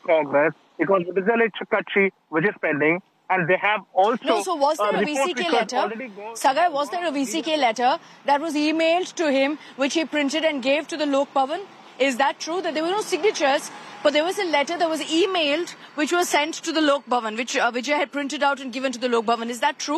Congress. It was Viduthalai Katchi, which is pending. And they have also... No, so was there a VCK letter? Sagai, was there a VCK letter that was emailed to him, which he printed and gave to the Lok Bhavan? Is that true? That there were no signatures, but there was a letter that was emailed, which was sent to the Lok Bhavan, which Vijay had printed out and given to the Lok Bhavan. Is that true?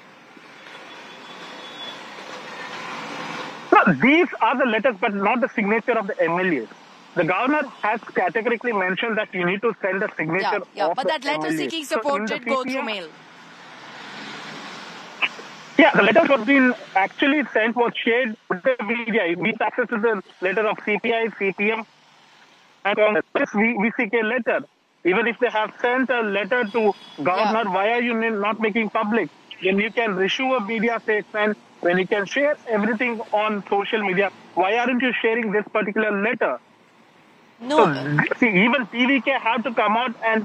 No, these are the letters, but not the signature of the MLAs. The governor has categorically mentioned that you need to send a signature of but that letter seeking support did go through mail. Yeah, the letter was been actually sent, was shared with the media. We access to the letter of CPI, CPM, and Congress. VCK letter. Even if they have sent a letter to governor, why are you not making public? When you can issue a media statement, when you can share everything on social media, why aren't you sharing this particular letter? No, so, see, even TVK have to come out and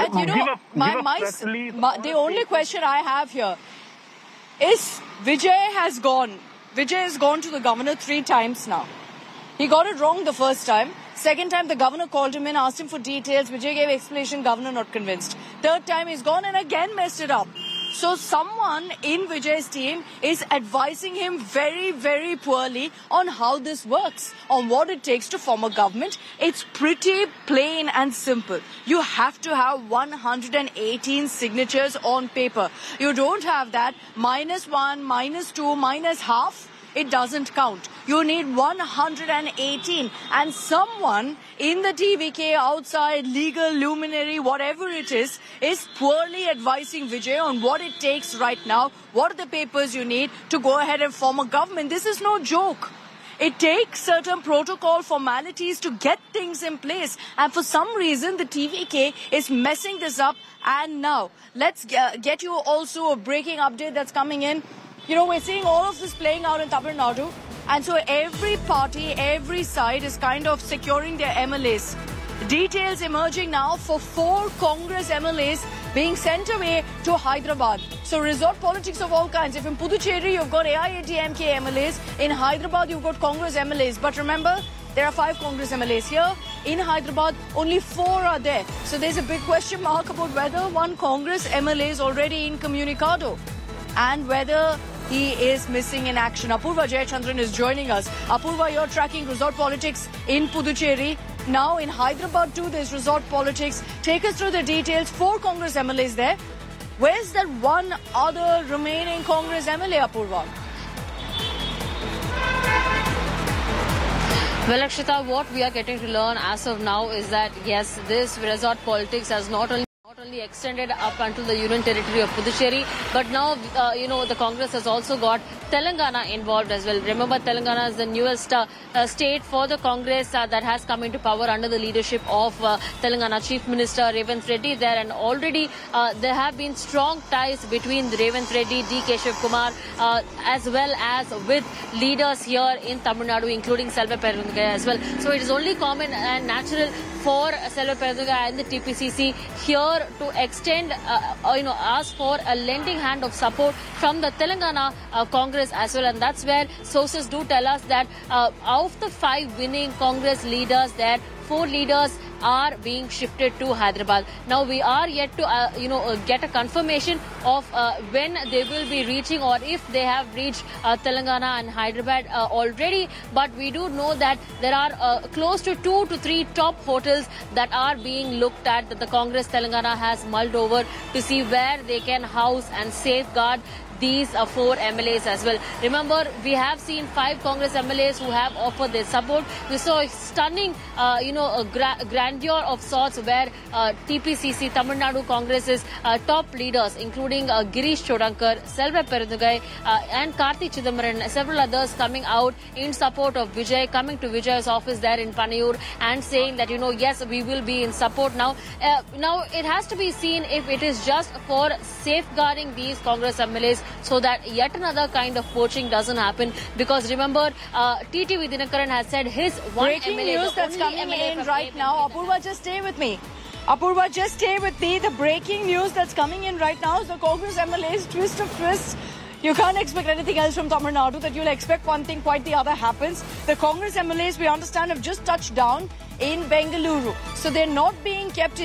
the only question I have here is Vijay has gone to the governor 3 times now. He got it wrong the first time. Second time, the governor called him in, asked him for details. Vijay gave explanation, governor not convinced. Third time, he's gone and again messed it up. So someone in Vijay's team is advising him very, very poorly on how this works, on what it takes to form a government. It's pretty plain and simple. You have to have 118 signatures on paper. You don't have that. -1, -2, minus half. It doesn't count. You need 118. And someone in the TVK, outside, legal, luminary, whatever it is poorly advising Vijay on what it takes right now, what are the papers you need to go ahead and form a government. This is no joke. It takes certain protocol formalities to get things in place. And for some reason, the TVK is messing this up. And now, let's get you also a breaking update that's coming in. You know, we're seeing all of this playing out in Tamil Nadu. And so every party, every side is kind of securing their MLAs. Details emerging now for 4 Congress MLAs being sent away to Hyderabad. So resort politics of all kinds. If in Puducherry you've got AIADMK MLAs, in Hyderabad you've got Congress MLAs. But remember, there are 5 Congress MLAs here. In Hyderabad, only 4 are there. So there's a big question mark about whether one Congress MLA is already incommunicado and whether he is missing in action. Apurva Jayachandran is joining us. Apurva, you're tracking resort politics in Puducherry. Now in Hyderabad too, there's resort politics. Take us through the details. 4 Congress MLAs there. Where's that one other remaining Congress MLA, Apurva? Well, Akshita, what we are getting to learn as of now is that, yes, this resort politics has not only extended up until the Union Territory of Puducherry, but now, the Congress has also got Telangana involved as well. Remember, Telangana is the newest state for the Congress that has come into power under the leadership of Telangana Chief Minister Revanth Reddy there, and already there have been strong ties between Revanth Reddy, D. Keshav Kumar, as well as with leaders here in Tamil Nadu, including Selva Perunthugai as well. So it is only common and natural for Selva Perunthugai and the TPCC here to extend, ask for a lending hand of support from the Telangana Congress as well. And that's where sources do tell us that of the 5 winning Congress leaders, that 4 leaders are being shifted to Hyderabad. Now we are yet to get a confirmation of when they will be reaching, or if they have reached Telangana and Hyderabad already. But we do know that there are close to 2 to 3 top hotels that are being looked at, that the Congress Telangana has mulled over to see where they can house and safeguard these 4 MLAs as well. Remember, we have seen 5 Congress MLAs who have offered their support. We saw a stunning, grandeur of sorts where TPCC, Tamil Nadu Congress's top leaders, including Girish Chodankar, Selva Perunthugai, and Karthi Chidambaran, and several others coming out in support of Vijay, coming to Vijay's office there in Panayur and saying that, yes, we will be in support now. Now, it has to be seen if it is just for safeguarding these Congress MLAs, so that yet another kind of poaching doesn't happen. Because remember, TTV Dinakaran has said his one breaking MLA, news that's coming in right now. Apurva, just stay with me. Apurva, just stay with me. The breaking news that's coming in right now is the Congress MLAs twist of twists. You can't expect anything else from Tamil Nadu, that you'll expect one thing, quite the other happens. The Congress MLAs, we understand, have just touched down in Bengaluru. So they're not being kept in